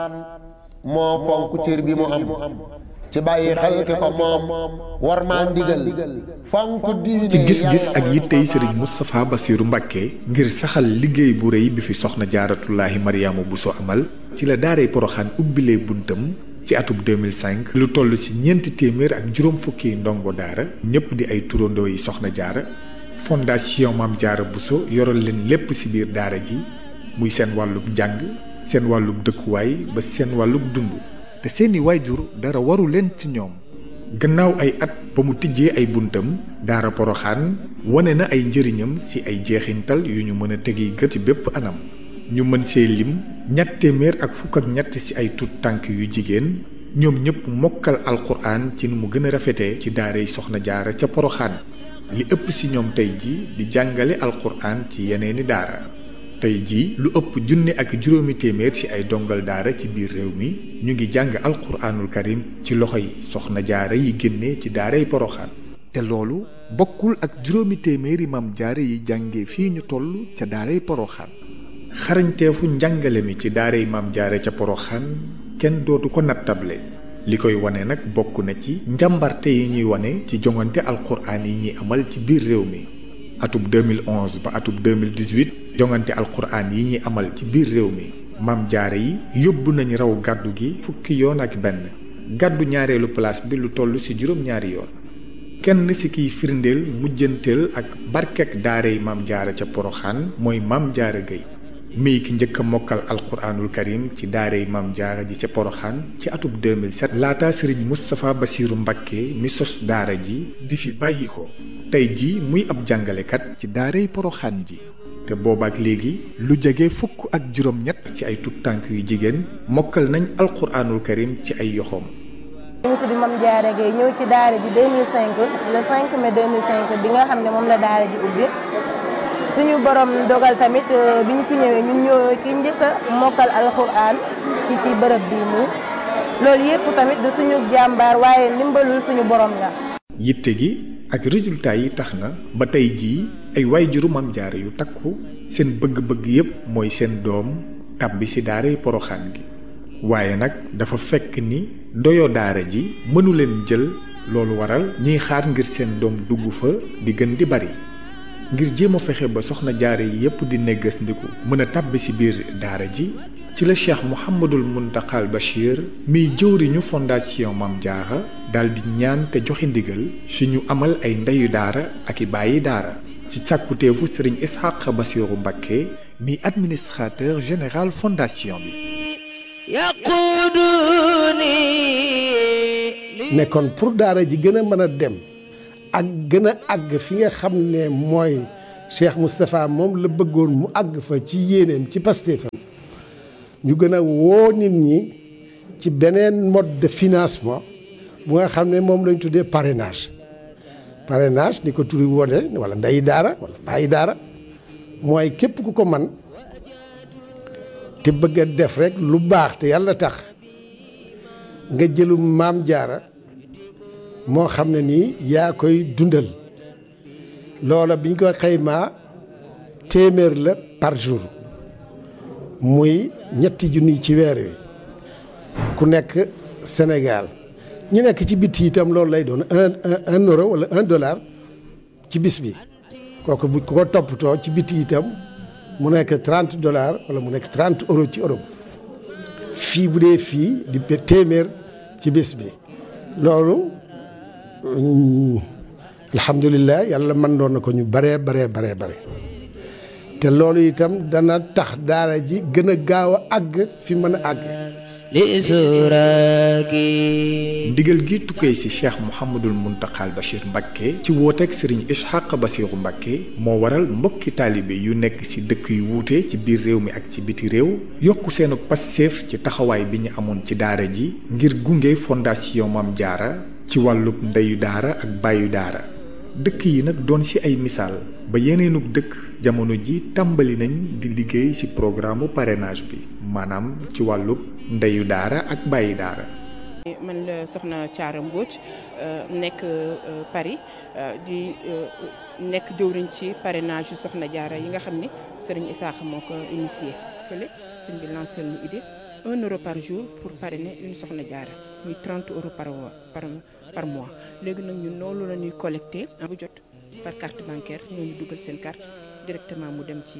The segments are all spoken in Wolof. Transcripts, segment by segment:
moo fonk cër bi mu am ci bàyyi xel ki ko moom war maa ndigal fonk diine ci gis-gis ak yittey sëriñ Moustapha Bassirou Mbacké ngir saxal liggéey bu rëy bi fi soxna jaaratullaahi Mariama Bousso amal ci la daaray Poroxaan ubbilee buntam ci atub 2005 lu toll ci ñeenti téeméer ak juróom fukki ndongo daara ñëpp di ay turandoo yi soxna jaara fondation Maam Jaara Bousso yoral leen lépp ci biir daara ji muy seen wàllub njàng seen wàllub dëkkuwaay ba seen wàllub dund te seeni waajur dara waru leen ci ñoom gannaaw ay at ba mu tijjee ay buntam daara Poroxaan wane na ay njëriñam ci ay jeexintal yu ñu mën a tegi gët ci bépp anam ñu mën see lim ñett téeméer ak fukk ak ñett ci ay tut tànk yu jigéen ñoom ñëpp mokkal alxuraan ci nu mu gën a rafetee ci daaray soxna jaara ca Poroxaan li ëpp ci ñoom tey ji di jàngale alxuraan ci yeneeni daara tey jii lu ëpp junni ak juróomi téeméer ci ay dongal daara ci biir réew mi ñu ngi jàng alquraanul karim ci loxoy soxna jaara yi génne ci daaray Poroxaan te loolu bokkul ak juróomi téeméeri maam jaara yi jànge fii ñu toll ca daaray Poroxaan xarañteefu njàngale mi ci daaray maam jaara ca Poroxaan kenn dootu ko nattable li koy wane nag bokk na ci njàmbarte yi ñuy wane ci jongante alquraan yi ñuy amal ci biir réew mi atub 2011 ba atub 2018 jongante alquraan yi ñuy amal ci biir réew mi maam jaare yi yóbbu nañu raw gàddu gi fukki yoon ak benn gàddu ñaareelu place bi lu toll ci juróom-ñaari yoon kenn ci kiy firndeel mujjanteel ak barkek daarey maam jaara ca Poroxaan mooy maam jaara Gueye mii ki njëkk a mokkal alquraanul karim ci daarey maam jaara ji ca Poroxaan ci atub 2007 laata sëriñ Moustapha Bassirou Mbacké mi sos daara ji di fi bàyyi ko tey ji muy ab jàngalekat ci daarey Poroxaan ji te boobaak léegi lu jege fukk ak juróom-ñett ci ay tut tànk yu jigéen mokkal nañ alquraanul karim ci ay yoxoom. ñu ngi tudd Mame Diarra Gueye ñëw ci daara ji 2005 le 5 mai 2005 bi nga xam ne moom la daara ji ubbi suñu borom dogal tamit bi ñu fi ñëwee ñun ñoo ci njëkk a mokkal alquraan ci bërëb bii nii loolu yëpp tamit du suñu jàmbaar waaye ndimbalul suñu borom la. yitte gi ak résultat yi tax na ba tey jii ay waajuru Maam Jaara yu takku seen bëgg-bëgg yépp mooy seen doom tàbbi ci daaray Poroxaan gi waaye nag dafa fekk ni doyo daara ji mënu leen jël loolu waral ñuy xaar ngir seen doom dugg fa di gën di bari ngir jéem a fexe ba soxna jaara yi yépp di neggas ndiku mën a tàbbi ci biir daara ji ci la Cheikh Mouhamadul Muntaxal Bachir miy jëwriñu fondation Maam Jaara daldi ñaan te joxe ndigal ci ñu amal ay ndeyu daara ak i bàyyi daara ci sàkkuteefu sëriñ Ishaq Bassirou Mbacké mi administrateur général fondation bi ne kon pour daara ji gën a mën a dem ak gën a àgg fi nga xam ne mooy Cheikh Moustapha moom la bëggoon mu àgg fa ci yéeneem ci pastéefam ñu gën a woo nit ñi ci beneen mode de financement bu nga xam ne moom lañ tuddee parrainage ni ko turi wone wala ndeyi daara wala bàyyi daara mooy képp ku ko man te bëgg a def rek lu baax te yàlla tax nga jëlu Maam Jaara moo xam ne nii yaa koy dundal loola biñ ko xaymaa téeméer la par jour muy ñetti junni ci weer wi ku nekk Sénégal ñi nekk ci biti itam loolu lay doon un euro wala $1 ci bis bi kooku bu ko toppatoo ci biti itam mu nekk $30 wala mu nekk 30 euros ci Europe fii bu dee fii di téeméer ci bis bi loolu alhamdulilah yàlla mën doon na ko ñu bare te loolu itam dana tax daara ji gën a gaaw a àgg fi mën a àgg. ndigal gi tukkee ci Cheikh Mouhamadul Muntaxal Bachir Mbacké ci wooteeg Serigne Ishaq Bassirou Mbacké moo waral mbokki taalibe yu nekk ci dëkk yu wuute ci biir réew mi ak ci biti réew yokk seenu passeef ci taxawaay bi ñu amoon ci daara ji ngir gunge fondation Maam Jaara ci wàllub ndeyu daara ak bàyyu daara dëkk yi nag doon ci ay misaal ba yeneenug dëkk jamono ji tàmbali nañ di liggéey ci programme parrainage bi maanaam ci wàllub ndeyu daara ak bàyyi daara. man la soxna Thiara Mbodj nekk Paris di nekk jëwriñ ci parrainage yu soxna jaara yi nga xam ni Serigne Issakha moo ko initié fële sëñ bi lancé lu idée 1 euro par jour pour parrainer une Soxna Jaara muy 30 euros par mois léegi nag ñun noonu la ñuy collecté bu jot par carte bancaire ñooñu dugal seen carte directement mu dem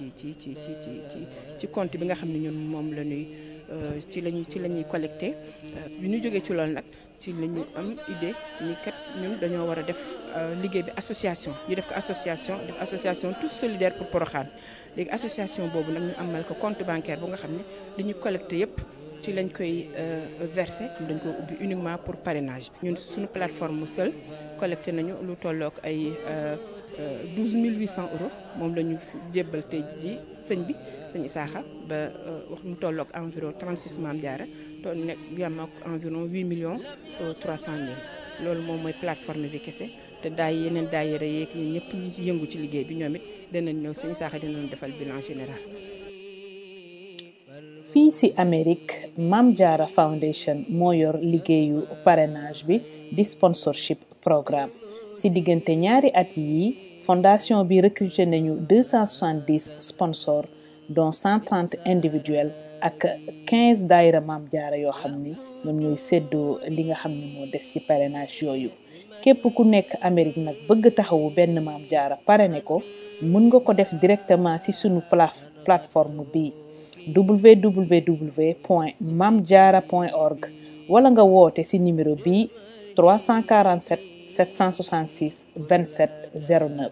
ci compte bi nga xam ne ñun moom la ñuy ci la ñuy collecté bi ñu jógee ci loolu nag ci la ñu am idée ni kat ñun dañoo war a def liggéey bi association ñu def ko association tous solidaires pour Porokhane léegi association boobu nag ñu amal ko compte bancaire bu nga xam ne li ñu collecté yëpp ci lañ koy verser dañ ko ubbi uniquement pour parrainage ñun suñu plateforme seul collecté nañu lu tollook ay 12 800 euros moom la ñu jébbal tey ji sëñ Isaaxa ba wax mu tollook environ 36 Maam Jaara to nekk yam ak environ 8 millions 300 mille loolu moom mooy plateforme bi kese te yeneen daayira yeeg ñun ñëpp ñi ci yëngu ci liggéey bi ñoom it danañ ñëw sëñ Isaaxa dinañ defal bilan général. fii ci Amérique Maam Jaara Foundation moo yor liggéeyu parrainage bi di sponsorship programme ci diggante ñaari at yi fondation bi recruté nañu 270 sponsors dont 130 individuels ak 15 daayira Maam Jaara yoo xam ni ñoom ñooy séddoo li nga xam ne moo des ci parrainage yooyu képp ku nekk Amérique nag bëgg taxawu benn Maam Jaara parrainé ko mën nga ko def directement ci sunu plateforme bi www.mamdiara.org wala nga woote ci numéro bi 347 766 27 09.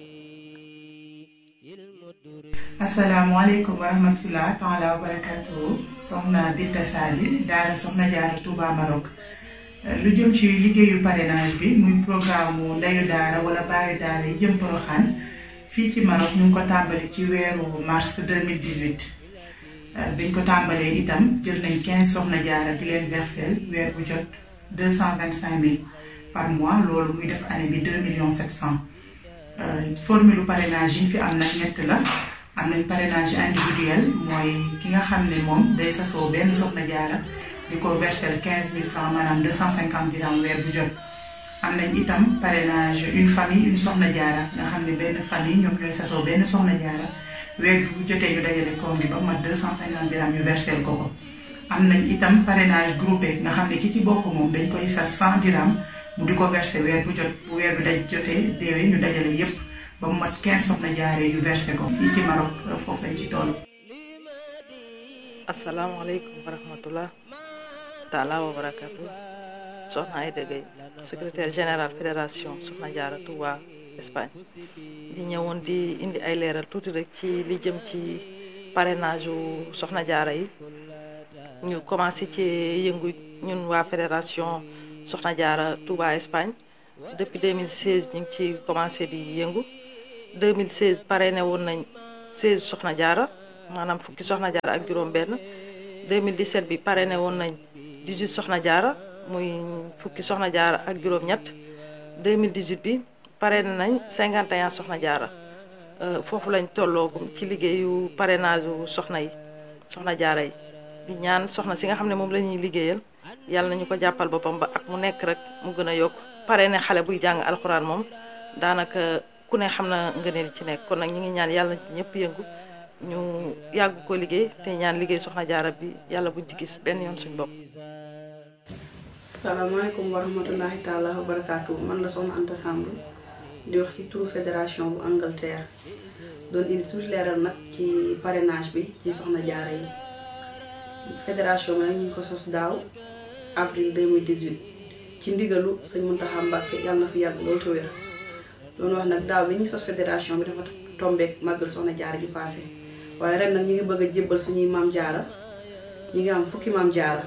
asalaamaaleykum wa rahmatulah taala wa barakatuhu soxna Binta Sali daara Soxna Jaara Touba Maroc lu jëm ci liggéeyu parrainage bi muy programme mu ndeyu daara wala baayu daara yi jëm Porokhane fii ci Maroc ñu ngi ko tàmbali ci weeru mars 2018 biñ ko tàmbalee itam jël nañ 15 Soxna Jaara di leen versel weer bu jot 225 000 par mois loolu muy def année bi 2 700 000 formule parrainage yi fi am nag ñett la. am nañ parrainage individuel mooy ki nga xam ne moom day sasoo benn Soxna Jaara di ko verser 15 000 francs maanaam 250 dirhams weer bu jot. am nañ itam parrainage une famille une Soxna Jaara nga xam ne benn famille ñoom ñooy sasoo benn Soxna Jaara weer bu jotee ñu dajale koom bi ba mat 250 dirhams ñu verser ko. am nañ itam parrainage groupé nga xam ne ki ci bokk moom dañ koy sas 100 dirhams mu di ko verser weer bu jot bu weer bi daj jotee déwee ñu dajale yépp ba mu mat 15 Soxna Jaara yu versé ko fii ci Maroc foofu lañ ci toll. asalaamaaleykum wa rahmatulah taala wa barakatu soxna Aïda Gueye secrétaire général fédération Soxna Jaara Touba Espagne di ñëwoon di indi ay leeral tuuti rek ci li jëm ci parrainage u Soxna Jaara yi ñu commencé ci yëngu ñun waa fédération Soxna Jaara Touba Espagne depuis 2016 ñu ngi ci commencé di yëngu 2016 parrainé woon nañ 16 Soxna Jaara maanaam fukki Soxna Jaara ak juróom benn 2017 bi parrainé woon nañ 18 Soxna Jaara muy fukki Soxna Jaara ak juróom ñett 2018 bi parrainé nañ 51 Soxna Jaara foofu lañ tolloogum ci liggéeyu parrainage u Soxna Jaara yi di ñaan soxna si nga xam ne moom la ñuy liggéeyal yàlla nañu ko jàppal boppam ba ak mu nekk rek mu gën a yokk parrainé xale buy jàng alxuraan moom daanaka ku ne xam na ngëneel ci nekk kon nag ñu ngi ñaan yàlla ci ñëpp yëngu ñu yàgg ko liggéey te ñaan liggéey Soxna Jaara bi yàlla buñ ci gis benn yoon suñu bopp. salaamaaleykum wa rahmatullahi taala wa barakaatu man la soxna Anta Samb di wax ci turu fédération bu Angleterre doon indi tuuti leeral nag ci parrainage bi ci Soxna Jaara yi fédération bi nag ñu ngi ko sos daaw avril 2018 ci ndigalu sëñ Muntaxa Mbàkke yàlla na fi yàgg loolu te wér doon wax nag daaw bi ñuy sos fédération bi dafa tombeek màggal Soxna Jaara ji passé waaye ren nag ñu ngi bëgg a jébbal suñuy Maam Jaara ñu ngi am fukki Maam Jaara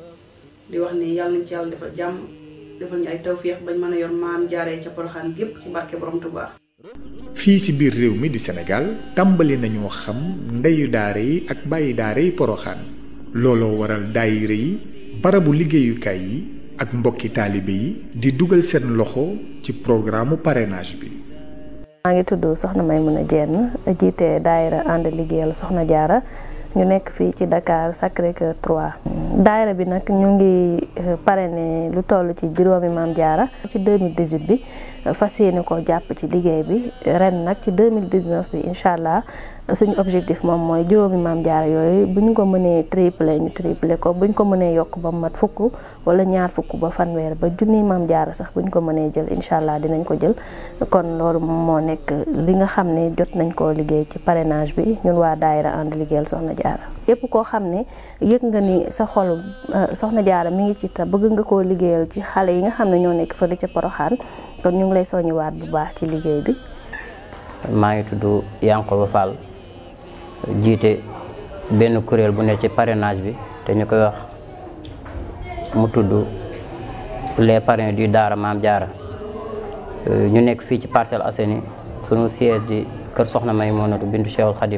di wax ni yàlla nañ ci yàlla defal jàmm defal ñu ay tawféex bañ mën a yor Maam Jaara yi ca Porokhane gépp ci barke Borom Tuubaa. fii ci biir réew mi di Sénégal tàmbali nañoo xam ndeyu daara yi ak bàyyi daara yi Porokhane looloo waral daayira yi barabu liggéeyukaay yi ak mbokki taalibe yi di dugal seen loxo ci programme parrainage bi. maa ngi tudd Soxna Maymuna Jenn jiite daayira ànd liggéeyal Soxna Jaara ñu nekk fii ci Dakar Sacré-Cœur 3. daayira bi nag ñu ngi parrainé lu toll ci juróomi Maam Jaara ci 2018 bi fas yéene ko jàpp ci liggéey bi ren nag ci 2019 bi incha allah suñu objectif moom mooy juróomi maam jaara yooyu bu ñu ko mënee tripler ñu tripler ko bu ñu ko mënee yokk ba mat fukk wala ñaar fukk ba fanweer ba junniy maam jaara sax bu ñu ko mënee jël incha allah dinañ ko jël. kon loolu moo nekk li nga xam ne jot nañ koo liggéey ci parrainage bi ñun waa daayira ànd liggéeyal Soxna Jaara képp koo xam ne yëg nga ni sa xol Soxna Jaara mi ngi ci te bëgg nga koo liggéeyal ci xale yi nga xam ne ñoo nekk fële ca Poroxaan kon ñu ngi lay soññiwaat bu baax ci liggéey bi. maa ngi tudd Yankoba Fall jiite benn kuréel bu ne ci parrainage bi te ñu koy wax mu tudd les parrains du Daara Maam Jaara ñu nekk fii ci Parcelles Assainies sunu siège di kër Soxna Maymunatu bintu Cheikhul Khadim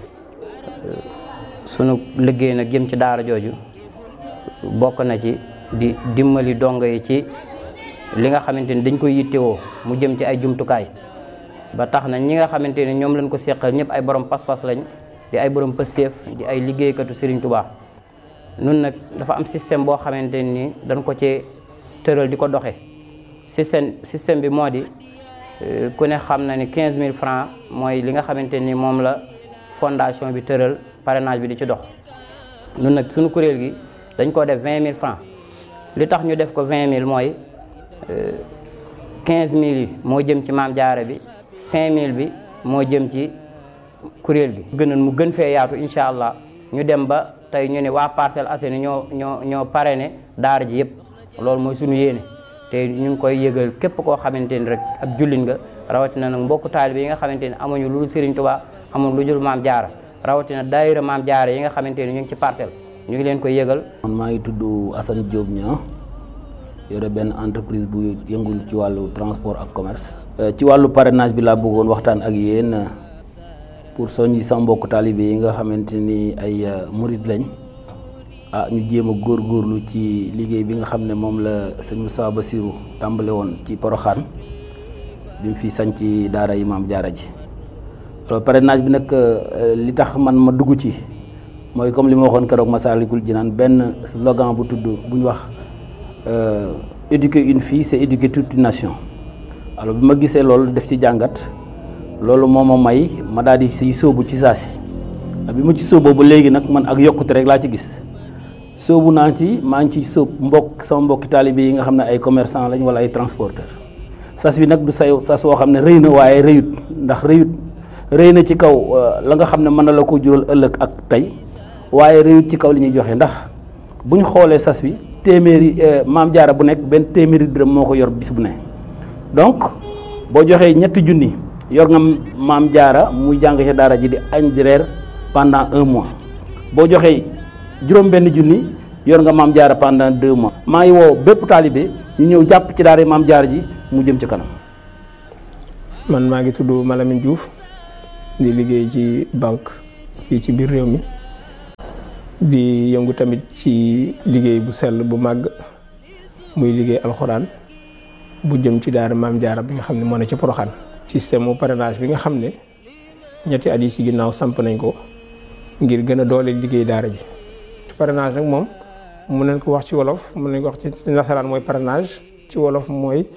sunu liggéey nag jëm ci daara jooju bokk na ci di dimbali dongo yi ci li nga xamante ni dañ koy yittewoo mu jëm ci ay jumtukaay ba tax na ñi nga xamante ni ñoom lañ ko seqal ñëpp ay borom pas-pas lañ di ay borom pëseef di ay liggéeykatu Serigne Touba nun nag dafa am système boo xamante ni dañ ko ci tëral di ko doxe système bi moo di ku ne xam na ni 15000 francs mooy li nga xamante ni moom la fondation bi tëral parrainage bi di ci dox nun nag suñu kuréel gi dañ ko def 20000 francs li tax ñu def ko 20000 mooy 15000 yi moo jëm ci maam jaara bi 5000 bi moo jëm ci kuréel gi gënoon mu gën fee yaatu incha allah ñu dem ba tey ñu ne waa Parcelles Assainies ñoo parrainé daara ji yëpp loolu mooy suñu yéene te ñu ngi koy yëgal képp koo xamante ni rek ab jullit nga rawatina nag mbokku taalibe yi nga xamante ni amuñu lu dul Serigne Touba amuñu lu dul maam jaara rawatina daayira maam jaara yi nga xamante ni ñu ngi ci parcelle ñu ngi leen koy yëgal. man maa ngi tudd Assane Diop Niang yore benn entreprise bu yëngul ci wàllu transport ak commerce. ci wàllu parrainage bi laa bëggoon waxtaan ak yéen pour soññi sama mbokku taalibe yi nga xamante ni ay murid lañ ñu jéem a góorgóorlu ci liggéey bi nga xam ne moom la sëñ Moussa Bassirou tàmbale woon ci Poroxaan bi mu fi sañ ci daara yi maam jaara ji. alors parrainage bi nag li tax man ma dugg ci mooy comme li ma waxoon keroog Massalikul Jinaan benn slogan bu tudd bu ñu wax éduquer une fille c'est éduquer toute une nation. alors bi ma gisee loolu def ci jàngat loolu moo ma may ma daal di siy sóobu ci saasi bi ma ci sóoboo ba léegi nag man ak yokkute rek laa ci gis sóobu naa ci maa ngi ci sóob sama mbokki taalibe yi nga xam ne ay commerçant lañ wala ay transporteur sas bi nag du sas woo xam ne rëy na waaye rëyut ndax rëy na ci kaw la nga xam ne mën na la ko jural ëllëg ak tey waaye rëyut ci kaw li ñuy joxe ndax bu ñu xoolee sas bi téeméeri maam jaara bu nekk benn téeméeri dërëm moo ko yor bis bu ne donc boo joxee 3 junni yor nga maam jaara muy jàng ca daara ji di añ di reer pendant 1 mois boo joxee juróom-benn junni yor nga maam jaara pendant 2 mois. maa ngi woo bépp taalibe ñu ñëw jàpp ci daara maam jaara ji mu jëm ci kanam. man maa ngi tudd Malamine Diouf di liggéey ci banque fii ci biir réew mi di yëngu tamit ci liggéey bu sell bu màgg muy liggéey alxuraan bu jëm ci daara maam jaara bi nga xam ne moo ne ci Poroxaan. système mu parrainage bi nga xam ne ñetti at yi ci ginnaaw samp nañ ko ngir gën a doole liggéey daara ji. parrainage nag moom mën nañ ko wax ci wolof mën nañ ko wax ci nasaraan mooy parrainage ci wolof mooy